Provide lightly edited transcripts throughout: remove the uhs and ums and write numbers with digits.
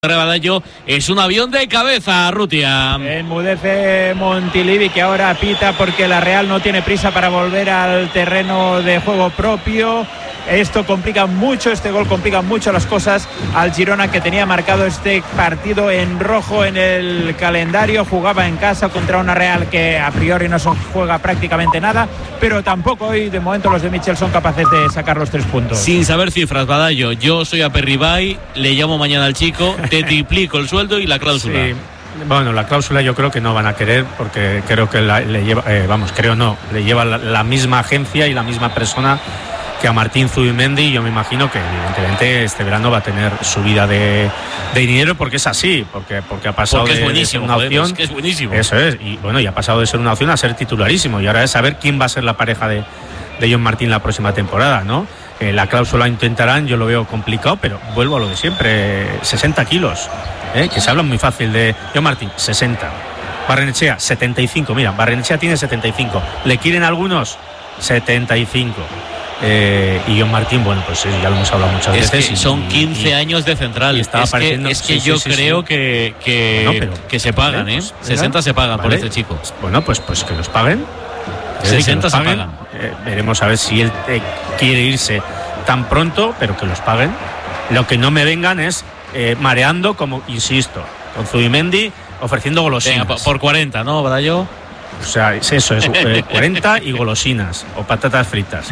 Badallo es un avión de cabeza, Rutia. Enmudece Montilivi, que ahora pita porque la Real no tiene prisa para volver al terreno de juego propio. Esto complica mucho, este gol complica mucho las cosas al Girona, que tenía marcado este partido en rojo en el calendario. Jugaba en casa contra una Real que a priori no juega prácticamente nada, pero tampoco hoy de momento los de Michel son capaces de sacar los 3 puntos. Sin saber cifras, Badallo, yo soy Aperribay, le llamo mañana al chico, te triplico el sueldo y la cláusula. Sí. Bueno, la cláusula yo creo que no van a querer, porque creo que le lleva, le lleva la misma agencia y la misma persona que a Martín Zubimendi, y yo me imagino que evidentemente este verano va a tener subida de dinero, porque es así, porque ha pasado porque de ser una opción, es que es buenísimo. Eso es, y bueno, y ha pasado de ser una opción a ser titularísimo, y ahora es saber quién va a ser la pareja de John Martín la próxima temporada, ¿no? La cláusula intentarán, yo lo veo complicado, pero vuelvo a lo de siempre, 60 kilos, que se habla muy fácil de John Martín, 60. Barrenechea, 75, mira, Barrenechea tiene 75, ¿le quieren algunos? 75. Y John Martín, bueno, pues ya lo hemos hablado muchas veces. Que son 15 años de central. Yo creo que se pagan, ¿eh? 60 se pagan, vale, por este chico. Bueno, pues que los paguen. 60 se pagan. Veremos a ver si él quiere irse tan pronto, pero que los paguen. Lo que no me vengan es mareando, como insisto, con Zubimendi ofreciendo golosinas. Venga, por 40, ¿no, Badallo? O sea, es eso, es 40 y golosinas o patatas fritas.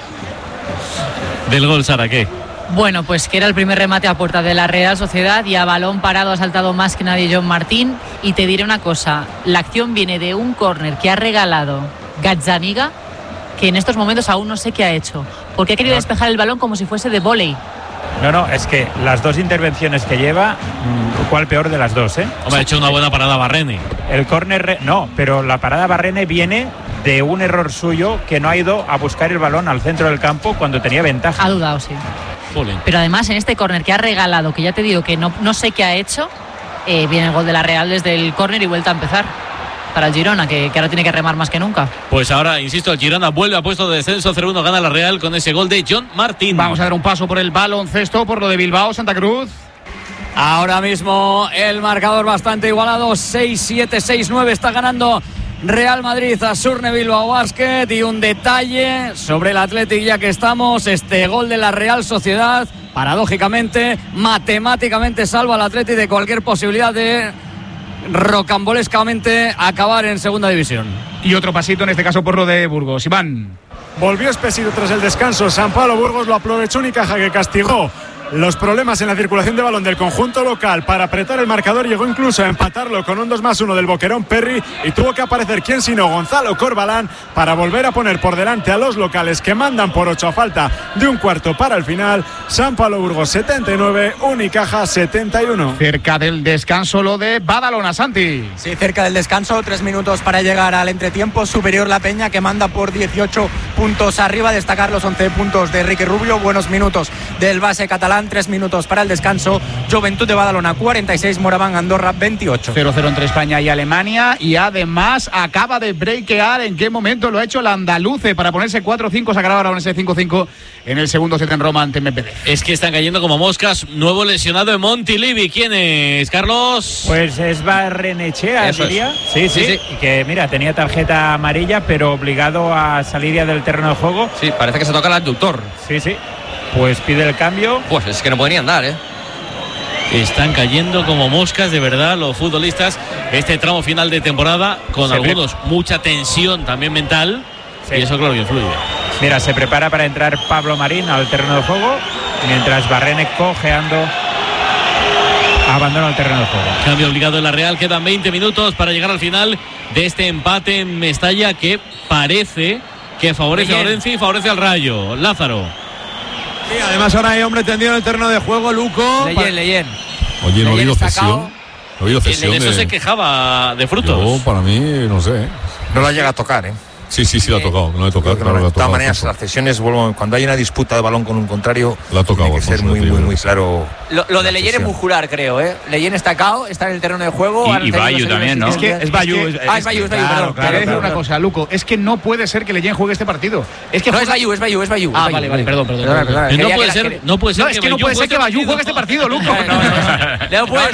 Del gol, Sara, ¿qué? Bueno, pues que era el primer remate a puerta de la Real Sociedad y a balón parado ha saltado más que nadie John Martín. Y te diré una cosa, la acción viene de un córner que ha regalado Gazzaniga, que en estos momentos aún no sé qué ha hecho, porque ha querido despejar el balón como si fuese de vóley. No, es que las dos intervenciones que lleva, ¿cuál peor de las dos, eh? Hombre, ha hecho una buena parada Barrene. El córner, no, pero la parada Barrene viene de un error suyo, que no ha ido a buscar el balón al centro del campo cuando tenía ventaja. Ha dudado, sí. Jolín. Pero además en este córner que ha regalado, que ya te digo que no sé qué ha hecho, viene el gol de la Real desde el córner y vuelta a empezar para el Girona, que ahora tiene que remar más que nunca. Pues ahora, insisto, el Girona vuelve a puesto de descenso, 0-1 gana la Real con ese gol de John Martín. Vamos a dar un paso por el baloncesto, por lo de Bilbao, Santa Cruz. Ahora mismo el marcador bastante igualado, 6-7, 6-9, está ganando Real Madrid a Surne Bilbao Basket. Y un detalle sobre el Athletic, ya que estamos, este gol de la Real Sociedad, paradójicamente, matemáticamente salva al Athletic de cualquier posibilidad de rocambolescamente acabar en segunda división. Y otro pasito, en este caso por lo de Burgos. Iván. Volvió Espesito tras el descanso. San Pablo Burgos lo aprovechó Unicaja, que castigó los problemas en la circulación de balón del conjunto local para apretar el marcador. Llegó incluso a empatarlo con un 2+1 del Boquerón Perry, y tuvo que aparecer quién sino Gonzalo Corbalán para volver a poner por delante a los locales, que mandan por 8 a falta de un cuarto para el final. San Pablo Burgos 79, Unicaja 71. Cerca del descanso lo de Badalona, Santi. Sí, cerca del descanso, 3 minutos para llegar al entretiempo. Superior la Peña, que manda por 18 puntos arriba. Destacar los 11 puntos de Enrique Rubio, buenos minutos del base catalán. 3 minutos para el descanso. Juventud de Badalona 46, Moraván Andorra 28. 0-0 entre España y Alemania, y además acaba de breakear. ¿En qué momento lo ha hecho el andaluce para ponerse 4-5? Sacará ahora ponerse 5-5 en el segundo set en Roma ante Medvedev. Es que están cayendo como moscas. Nuevo lesionado en Montilivi. ¿Quién es, Carlos? Pues es Barrenechea, diría. Sí. Y que mira, tenía tarjeta amarilla, pero obligado a salir ya del terreno de juego. Sí, parece que se toca el abductor. Sí. Pues pide el cambio. Pues es que no puede ni andar, ¿eh? Están cayendo como moscas, de verdad, los futbolistas. Este tramo final de temporada, con algunos mucha tensión también mental. Sí. Y eso, claro, que influye. Mira, se prepara para entrar Pablo Marín al terreno de juego, mientras Barrene, cojeando, abandona el terreno de juego. Cambio obligado en la Real. Quedan 20 minutos para llegar al final de este empate en Mestalla, que parece que favorece a Orense y favorece al Rayo. Lázaro. Sí, además ahora hay hombre tendido en el terreno de juego, Luco. Leyen. Oye, no ha habido cesión. De eso se quejaba de Frutos. Yo, para mí, no sé. No la llega a tocar, ¿eh? Sí, la ha tocado. No le ha tocado. De todas maneras, las cesiones, cuando hay una disputa de balón con un contrario, la ha tocado, tiene que ser muy claro. Lo de Leyen es muscular, creo, ¿eh? Leyen está cao, está en el terreno de juego. Y Bayu también, ¿no? Es Bayu. Es Bayu, claro. Te voy a decir una cosa, Luco. Es que no puede ser que Leyen juegue este partido. Es que no, es Bayu. Ah, vale, perdón. No puede ser que Bayu juegue este partido, Luco. No puede